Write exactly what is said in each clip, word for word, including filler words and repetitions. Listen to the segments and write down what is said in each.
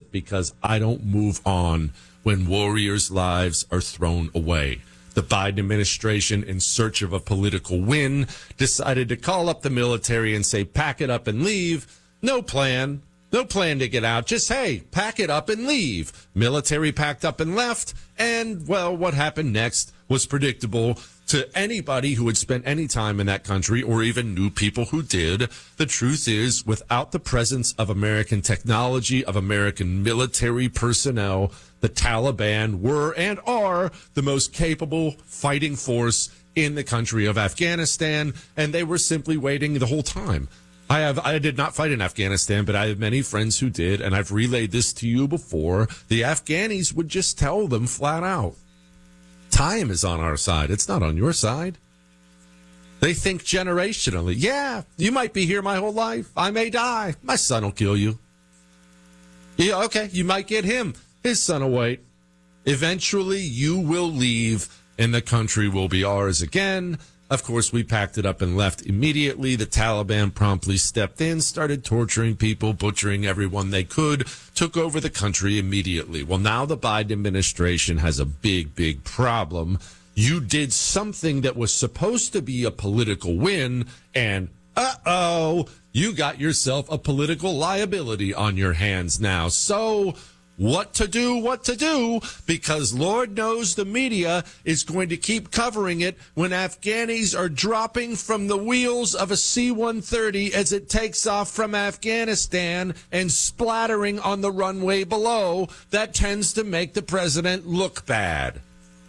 complicit because I don't move on when warriors' lives are thrown away. The Biden administration, in search of a political win, decided to call up the military and say, pack it up and leave. No plan. No plan to get out. Just, hey, pack it up and leave. Military packed up and left. And, well, what happened next was predictable to anybody who had spent any time in that country or even knew people who did. The truth is, without the presence of American technology, of American military personnel, the Taliban were and are the most capable fighting force in the country of Afghanistan, and they were simply waiting the whole time. I have, I did not fight in Afghanistan, but I have many friends who did, and I've relayed this to you before. The Afghanis would just tell them flat out, time is on our side. It's not on your side. They think generationally. Yeah, you might be here my whole life. I may die. My son will kill you. Yeah, okay, you might get him. His son will wait. Eventually, you will leave, and the country will be ours again. Of course, we packed it up and left immediately. The Taliban promptly stepped in, started torturing people, butchering everyone they could, took over the country immediately. Well, now the Biden administration has a big, big problem. You did something that was supposed to be a political win, and uh-oh, you got yourself a political liability on your hands now. So what to do, what to do, because Lord knows the media is going to keep covering it when Afghanis are dropping from the wheels of a C one thirty as it takes off from Afghanistan and splattering on the runway below. That tends to make the president look bad.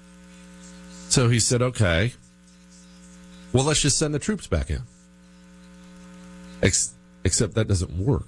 So he said, okay, well, let's just send the troops back in. Ex- except that doesn't work.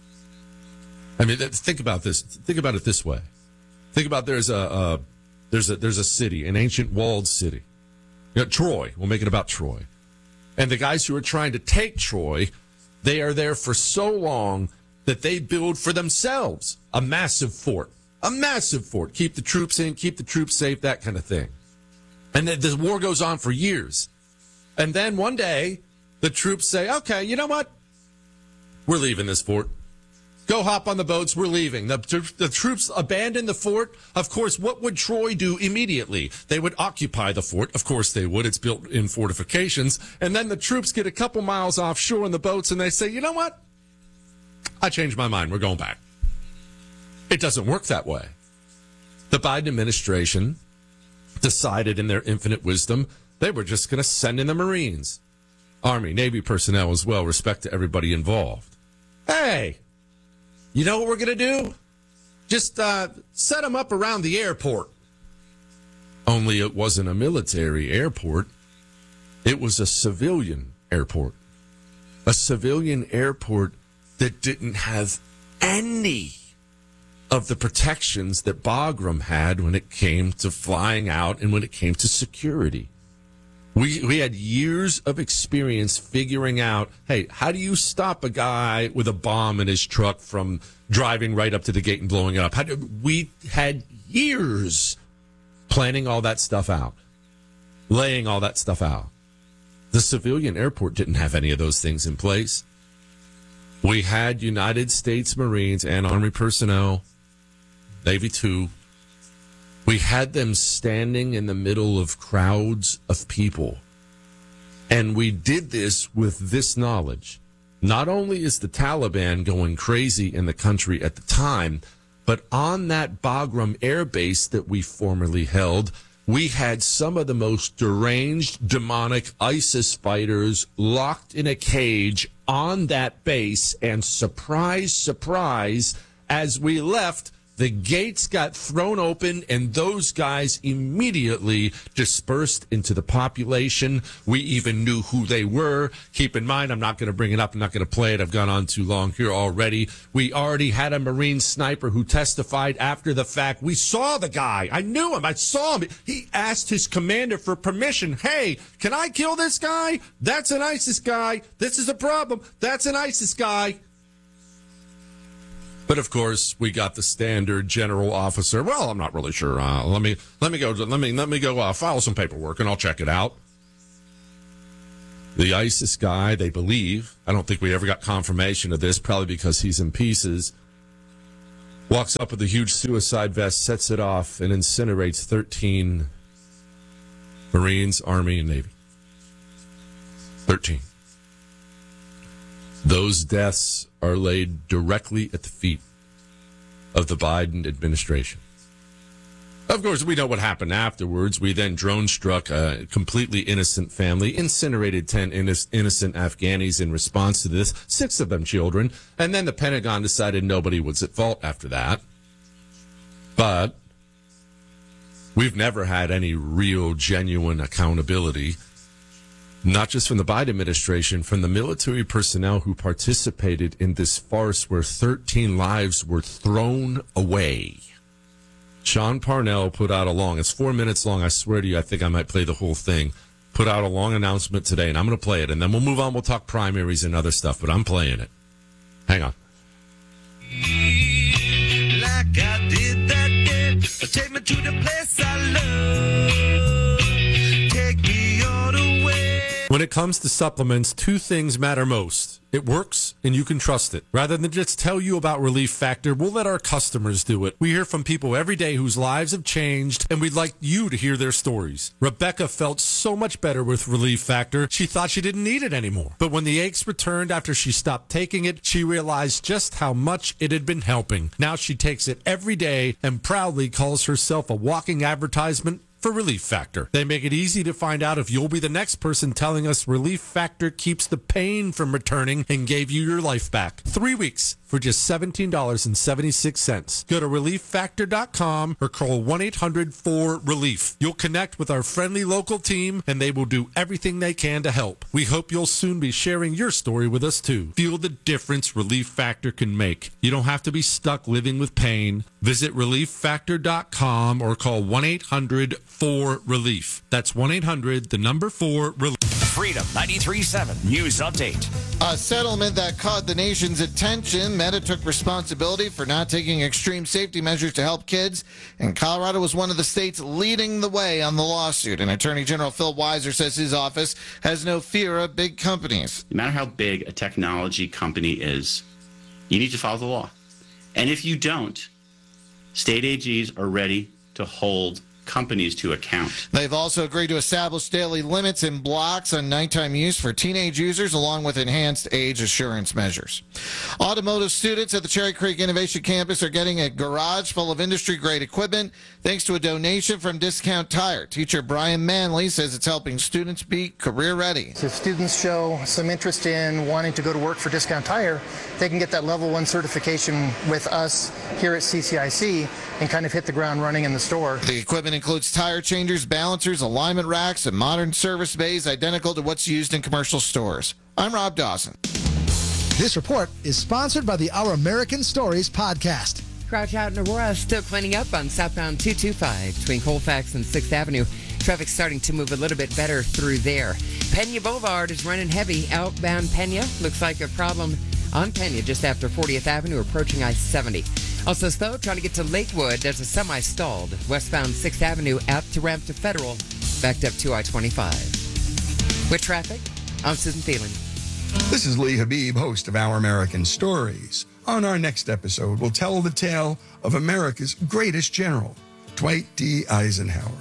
I mean, think about this. Think about it this way. Think about there's a, a there's a there's a city, an ancient walled city. You know, Troy. We'll make it about Troy. And the guys who are trying to take Troy, they are there for so long that they build for themselves a massive fort, a massive fort. Keep the troops in, keep the troops safe, that kind of thing. And the, the war goes on for years. And then one day, the troops say, "Okay, you know what? We're leaving this fort. Go hop on the boats. We're leaving." The, the troops abandon the fort. Of course, what would Troy do immediately? They would occupy the fort. Of course they would. It's built in fortifications. And then the troops get a couple miles offshore in the boats and they say, you know what? I changed my mind. We're going back. It doesn't work that way. The Biden administration decided in their infinite wisdom they were just going to send in the Marines. Army, Navy personnel as well. Respect to everybody involved. Hey! You know what we're going to do? Just uh, set them up around the airport. Only it wasn't a military airport. It was a civilian airport. A civilian airport that didn't have any of the protections that Bagram had when it came to flying out and when it came to security. We we had years of experience figuring out, hey, how do you stop a guy with a bomb in his truck from driving right up to the gate and blowing it up? How do, we had years planning all that stuff out, laying all that stuff out. The civilian airport didn't have any of those things in place. We had United States Marines and Army personnel, Navy too. We had them standing in the middle of crowds of people. And we did this with this knowledge. Not only is the Taliban going crazy in the country at the time, but on that Bagram air base that we formerly held, we had some of the most deranged, demonic ISIS fighters locked in a cage on that base. And surprise, surprise, as we left, the gates got thrown open, and those guys immediately dispersed into the population. We even knew who they were. Keep in mind, I'm not going to bring it up. I'm not going to play it. I've gone on too long here already. We already had a Marine sniper who testified after the fact. We saw the guy. I knew him. I saw him. He asked his commander for permission. Hey, can I kill this guy? That's an ISIS guy. This is a problem. That's an ISIS guy. But of course, we got the standard general officer. Well, I'm not really sure. Uh, let me let me go. Let me let me go uh, file some paperwork, and I'll check it out. The ISIS guy, they believe. I don't think we ever got confirmation of this, probably because he's in pieces. Walks up with a huge suicide vest, sets it off, and incinerates thirteen Marines, Army, and Navy. thirteen. Those deaths are laid directly at the feet of the Biden administration. Of course, we know what happened afterwards. We then drone-struck a completely innocent family, incinerated ten innocent Afghanis in response to this, six of them children, and then the Pentagon decided nobody was at fault after that. But we've never had any real, genuine accountability, not just from the Biden administration, from the military personnel who participated in this farce where thirteen lives were thrown away. Sean Parnell put out a long, it's four minutes long, I swear to you, I think I might play the whole thing, put out a long announcement today, and I'm going to play it, and then we'll move on, we'll talk primaries and other stuff, but I'm playing it. Hang on. Like I did that day, take me to the place I love, take me all the way. When it comes to supplements, two things matter most. It works, and you can trust it. Rather than just tell you about Relief Factor, we'll let our customers do it. We hear from people every day whose lives have changed, and we'd like you to hear their stories. Rebecca felt so much better with Relief Factor, she thought she didn't need it anymore. But when the aches returned after she stopped taking it, she realized just how much it had been helping. Now she takes it every day and proudly calls herself a walking advertisement for Relief Factor. They make it easy to find out if you'll be the next person telling us Relief Factor keeps the pain from returning and gave you your life back. Three weeks for just seventeen dollars and seventy-six cents. Go to relief factor dot com or call one eight hundred four relief. You'll connect with our friendly local team and they will do everything they can to help. We hope you'll soon be sharing your story with us too. Feel the difference Relief Factor can make. You don't have to be stuck living with pain. Visit relief factor dot com or call one eight hundred four relief. That's one eight hundred, the number four, relief. Freedom ninety-three point seven News Update. A settlement that caught the nation's attention. Meta took responsibility for not taking extreme safety measures to help kids, and Colorado was one of the states leading the way on the lawsuit. And Attorney General Phil Weiser says his office has no fear of big companies. No matter how big a technology company is, you need to follow the law. And if you don't, state A Gs are ready to hold companies to account. They've also agreed to establish daily limits and blocks on nighttime use for teenage users, along with enhanced age assurance measures. Automotive students at the Cherry Creek Innovation Campus are getting a garage full of industry-grade equipment thanks to a donation from Discount Tire. Teacher Brian Manley says it's helping students be career-ready. If students show some interest in wanting to go to work for Discount Tire, they can get that level one certification with us here at C C I C and kind of hit the ground running in the store. The equipment includes tire changers, balancers, alignment racks, and modern service bays identical to what's used in commercial stores. I'm Rob Dawson. This report is sponsored by the Our American Stories podcast. Crouch out in Aurora, still cleaning up on southbound two twenty-five between Colfax and sixth Avenue. Traffic's starting to move a little bit better through there. Pena Boulevard is running heavy. Outbound Pena looks like a problem on Pena just after fortieth Avenue approaching I seventy. Also, though, trying to get to Lakewood, there's a semi stalled. Westbound sixth Avenue out to ramp to Federal, backed up to I twenty-five. With traffic, I'm Susan Thielen. This is Lee Habib, host of Our American Stories. On our next episode, we'll tell the tale of America's greatest general, Dwight D. Eisenhower.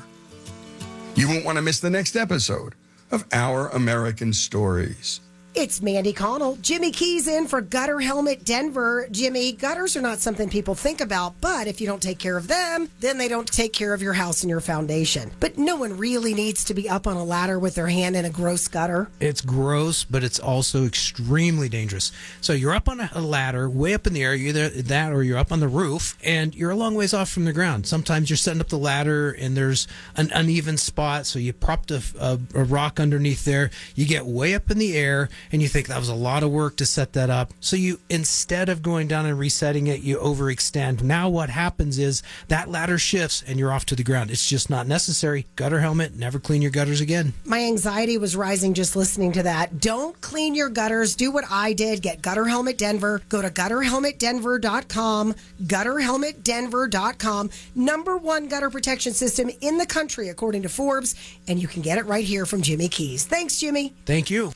You won't want to miss the next episode of Our American Stories. It's Mandy Connell. Jimmy Keys in for Gutter Helmet Denver. Jimmy, gutters are not something people think about, but if you don't take care of them, then they don't take care of your house and your foundation. But no one really needs to be up on a ladder with their hand in a gross gutter. It's gross, but it's also extremely dangerous. So you're up on a ladder, way up in the air, either that or you're up on the roof, and you're a long ways off from the ground. Sometimes you're setting up the ladder and there's an uneven spot, so you propped a, a, a rock underneath there. You get way up in the air, and you think that was a lot of work to set that up. So you, instead of going down and resetting it, you overextend. Now what happens is that ladder shifts and you're off to the ground. It's just not necessary. Gutter helmet, never clean your gutters again. My anxiety was rising just listening to that. Don't clean your gutters. Do what I did. Get Gutter Helmet Denver. Go to gutter helmet denver dot com. gutter helmet denver dot com. Number one gutter protection system in the country, according to Forbes. And you can get it right here from Jimmy Keys. Thanks, Jimmy. Thank you.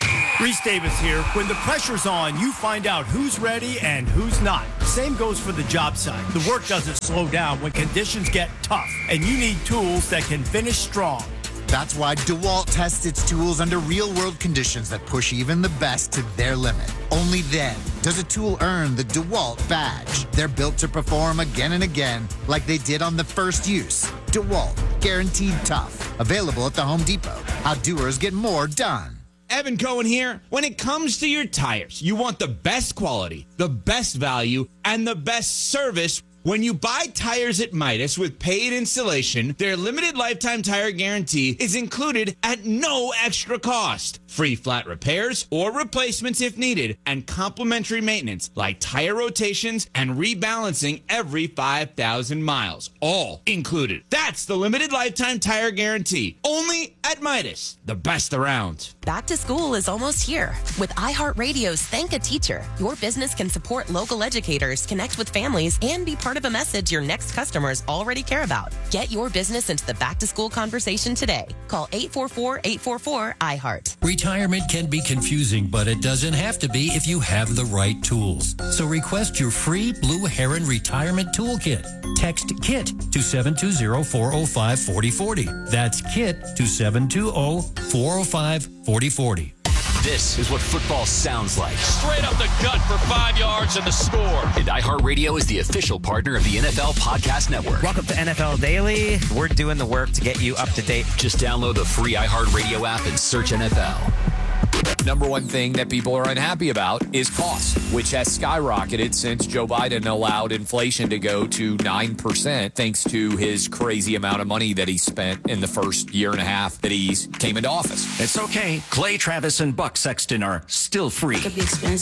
Reese Davis here. When the pressure's on, you find out who's ready and who's not. Same goes for the job site. The work doesn't slow down when conditions get tough, and you need tools that can finish strong. That's why DeWalt tests its tools under real-world conditions that push even the best to their limit. Only then does a tool earn the DeWalt badge. They're built to perform again and again like they did on the first use. DeWalt, guaranteed tough. Available at the Home Depot. How doers get more done. Evan Cohen here. When it comes to your tires, you want the best quality, the best value, and the best service. When you buy tires at Midas with paid installation, their limited lifetime tire guarantee is included at no extra cost. Free flat repairs or replacements if needed, and complimentary maintenance like tire rotations and rebalancing every five thousand miles. All included. That's the limited lifetime tire guarantee. Only at Midas. The best around. Back to school is almost here. With iHeartRadio's Thank a Teacher, your business can support local educators, connect with families, and be part of a message your next customers already care about. Get your business into the back to school conversation today. Call eight four four, eight four four, I heart. Retirement can be confusing, but it doesn't have to be if you have the right tools. So request your free Blue Heron Retirement Toolkit. Text KIT to seven two zero, four zero five, four zero four zero. That's KIT to seven two zero, four zero five, four zero four zero. This is what football sounds like. Straight up the gut for five yards and the score. And iHeartRadio is the official partner of the N F L Podcast Network. Welcome to N F L Daily. We're doing the work to get you up to date. Just download the free iHeartRadio app and search N F L. Number one thing that people are unhappy about is cost, which has skyrocketed since Joe Biden allowed inflation to go to nine percent thanks to his crazy amount of money that he spent in the first year and a half that he came into office. It's okay. Clay Travis and Buck Sexton are still free.